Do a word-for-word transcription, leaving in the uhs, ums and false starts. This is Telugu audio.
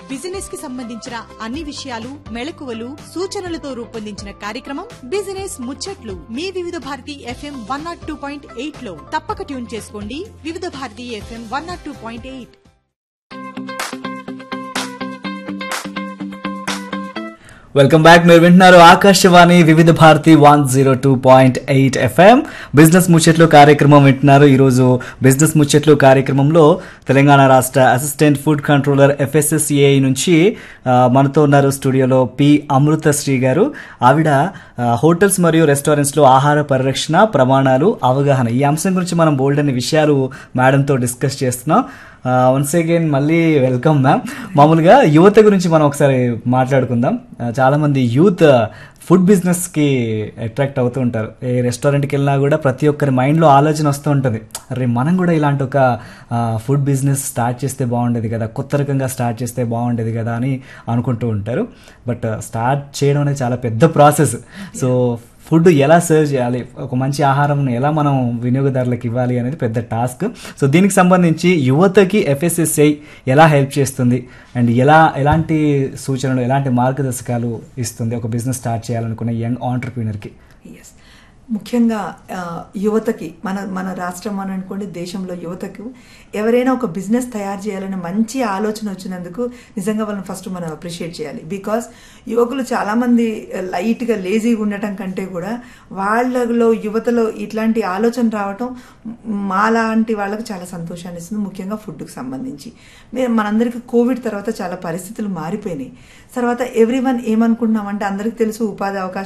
బిజినెస్ కి సంబంధించిన అన్ని విషయాలు, మెళకువలు, సూచనలతో రూపొందించిన కార్యక్రమం బిజినెస్ ముచ్చట్లు మీ వివిధ Bharati FM one not two point eight లో తప్పక ట్యూన్ చేసుకోండి. వివిధ Bharati FM one not two point eight. Welcome back. మీరు వింటున్నారు ఆకాశవాణి వివిధ Bharati one zero two point eight FM business ముచ్చట్లు కార్యక్రమం వింటున్నారు. ఈరోజు బిజినెస్ ముచ్చట్లు కార్యక్రమంలో తెలంగాణ రాష్ట్ర అసిస్టెంట్ ఫుడ్ కంట్రోలర్ ఎఫ్ఎస్ఎస్ఏఐ నుంచి మనతో ఉన్నారు స్టూడియోలో పి అమృతశ్రీ గారు. ఆవిడ హోటల్స్ మరియు రెస్టారెంట్స్లో ఆహార పరిరక్షణ ప్రమాణాలు అవగాహన ఈ అంశం గురించి మనం బోల్డ్ అనే విషయాలు మేడంతో డిస్కస్ చేస్తున్నాం. వన్స్ అగైన్ మళ్ళీ వెల్కమ్ మ్యామ్. మామూలుగా యువత గురించి మనం ఒకసారి మాట్లాడుకుందాం. చాలా మంది యూత్ ఫుడ్ బిజినెస్ కి అట్రాక్ట్ అవుతూ ఉంటారు. ఏ రెస్టారెంట్కి వెళ్ళినా కూడా ప్రతి ఒక్కరి మైండ్లో ఆలోచన వస్తూ ఉంటుంది, అరే మనం కూడా ఇలాంటి ఒక ఫుడ్ బిజినెస్ స్టార్ట్ చేస్తే బాగుండేది కదా, కొత్త రకంగా స్టార్ట్ చేస్తే బాగుండేది కదా అని అనుకుంటూ ఉంటారు. బట్ స్టార్ట్ చేయడం అనేది చాలా పెద్ద ప్రాసెస్. సో ఫుడ్ ఎలా సర్వ్ చేయాలి, ఒక మంచి ఆహారం ఎలా మనం వినియోగదారులకు ఇవ్వాలి అనేది పెద్ద టాస్క్. సో దీనికి సంబంధించి యువతకి ఎఫ్ఎస్ఎస్ఐ ఎలా హెల్ప్ చేస్తుంది అండ్ ఎలా ఎలాంటి సూచనలు ఎలాంటి మార్గదర్శకాలు ఇస్తుంది ఒక బిజినెస్ స్టార్ట్ చేయాలనుకునే యంగ్ ఆంటర్ప్రీనర్కి? ఎస్, ముఖ్యంగా యువతకి మన మన రాష్ట్రం అని అనుకోండి, దేశంలో యువతకు ఎవరైనా ఒక బిజినెస్ తయారు చేయాలనే మంచి ఆలోచన వచ్చినందుకు నిజంగా వాళ్ళని ఫస్ట్ మనం అప్రిషియేట్ చేయాలి. బికాస్ యువకులు చాలామంది లైట్గా లేజీగా ఉండటం కంటే కూడా వాళ్ళలో యువతలో ఇట్లాంటి ఆలోచన రావటం మాలాంటి వాళ్ళకు చాలా సంతోషాన్ని ఇస్తుంది, ముఖ్యంగా ఫుడ్కి సంబంధించి. మేము మనందరికీ కోవిడ్ తర్వాత చాలా పరిస్థితులు మారిపోయినాయి. తర్వాత ఎవ్రీ వన్ ఏమనుకుంటున్నామంటే అందరికీ తెలుసు ఉపాధి అవకాశం